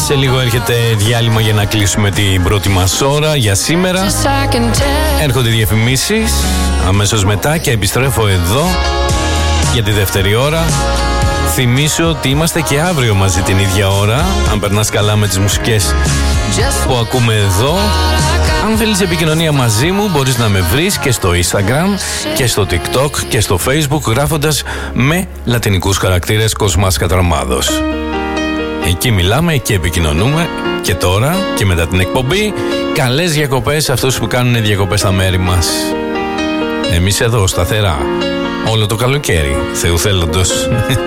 Σε λίγο έρχεται διάλειμμα για να κλείσουμε την πρώτη μας ώρα για σήμερα. Έρχονται διαφημίσεις αμέσως μετά και επιστρέφω εδώ για τη δεύτερη ώρα. Θυμίσω ότι είμαστε και αύριο μαζί την ίδια ώρα, αν περνάς καλά με τις μουσικές που ακούμε εδώ. Αν θέλεις επικοινωνία μαζί μου, μπορείς να με βρεις και στο Instagram και στο TikTok και στο Facebook γράφοντας με λατινικούς χαρακτήρες Κοσμάς Κατραμάδος. Εκεί μιλάμε και επικοινωνούμε και τώρα και μετά την εκπομπή. Καλές διακοπές σε αυτούς που κάνουν διακοπές στα μέρη μας. Εμείς εδώ σταθερά όλο το καλοκαίρι, Θεού θέλοντος.